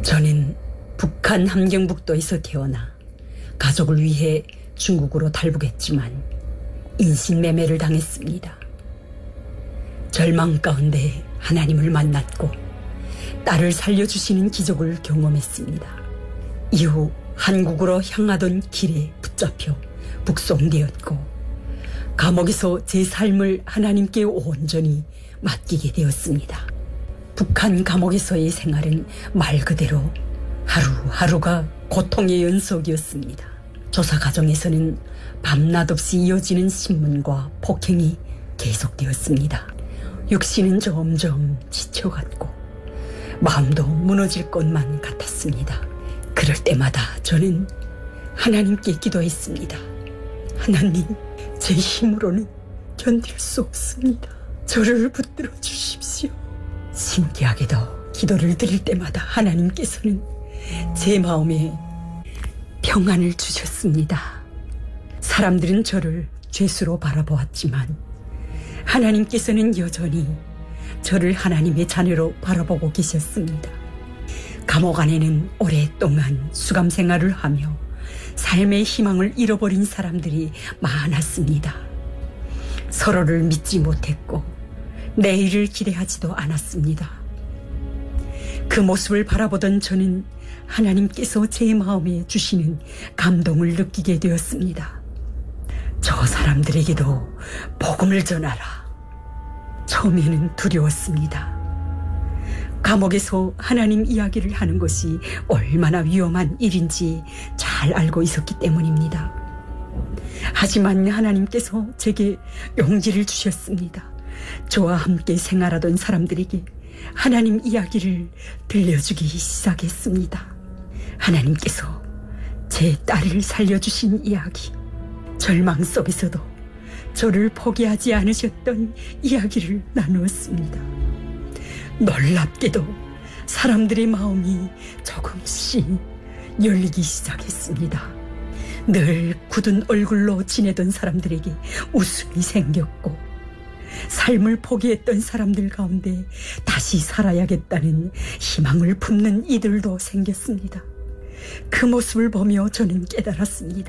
저는 북한 함경북도에서 태어나 가족을 위해 중국으로 탈북했지만 인신매매를 당했습니다. 절망 가운데 하나님을 만났고 딸을 살려주시는 기적을 경험했습니다. 이후 한국으로 향하던 길에 붙잡혀 북송되었고 감옥에서 제 삶을 하나님께 온전히 맡기게 되었습니다. 북한 감옥에서의 생활은 말 그대로 하루하루가 고통의 연속이었습니다. 조사 과정에서는 밤낮 없이 이어지는 신문과 폭행이 계속되었습니다. 육신은 점점 지쳐갔고 마음도 무너질 것만 같았습니다. 그럴 때마다 저는 하나님께 기도했습니다. 하나님, 제 힘으로는 견딜 수 없습니다. 저를 붙들어 주십시오. 신기하게도 기도를 드릴 때마다 하나님께서는 제 마음에 평안을 주셨습니다. 사람들은 저를 죄수로 바라보았지만 하나님께서는 여전히 저를 하나님의 자녀로 바라보고 계셨습니다. 감옥 안에는 오랫동안 수감 생활을 하며 삶의 희망을 잃어버린 사람들이 많았습니다. 서로를 믿지 못했고 내일을 기대하지도 않았습니다. 그 모습을 바라보던 저는 하나님께서 제 마음에 주시는 감동을 느끼게 되었습니다. 저 사람들에게도 복음을 전하라. 처음에는 두려웠습니다. 감옥에서 하나님 이야기를 하는 것이 얼마나 위험한 일인지 잘 알고 있었기 때문입니다. 하지만 하나님께서 제게 용기를 주셨습니다. 저와 함께 생활하던 사람들에게 하나님 이야기를 들려주기 시작했습니다. 하나님께서 제 딸을 살려주신 이야기, 절망 속에서도 저를 포기하지 않으셨던 이야기를 나누었습니다. 놀랍게도 사람들의 마음이 조금씩 열리기 시작했습니다. 늘 굳은 얼굴로 지내던 사람들에게 웃음이 생겼고 삶을 포기했던 사람들 가운데 다시 살아야겠다는 희망을 품는 이들도 생겼습니다. 그 모습을 보며 저는 깨달았습니다.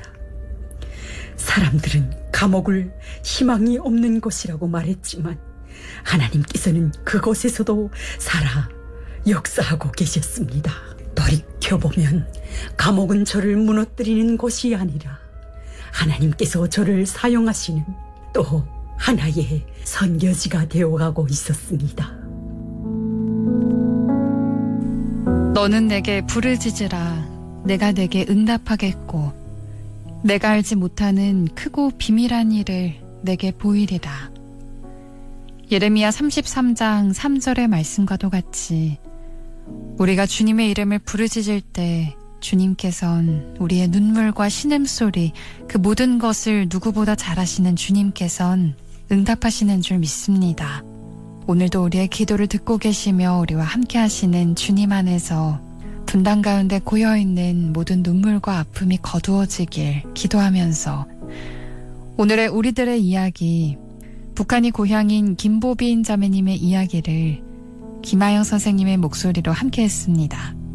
사람들은 감옥을 희망이 없는 곳이라고 말했지만 하나님께서는 그곳에서도 살아 역사하고 계셨습니다. 돌이켜보면 감옥은 저를 무너뜨리는 곳이 아니라 하나님께서 저를 사용하시는 또 하나의 선교지가 되어가고 있었습니다. 너는 내게 부르짖으라. 내가 내게 응답하겠고 내가 알지 못하는 크고 비밀한 일을 내게 보이리라. 예레미야 33장 3절의 말씀과도 같이 우리가 주님의 이름을 부르짖을 때 주님께선 우리의 눈물과 신음소리 그 모든 것을 누구보다 잘 아시는 주님께선 응답하시는 줄 믿습니다. 오늘도 우리의 기도를 듣고 계시며 우리와 함께 하시는 주님 안에서 분당 가운데 고여있는 모든 눈물과 아픔이 거두어지길 기도하면서 오늘의 우리들의 이야기, 북한이 고향인 김보빈 자매님의 이야기를 김아영 선생님의 목소리로 함께 했습니다.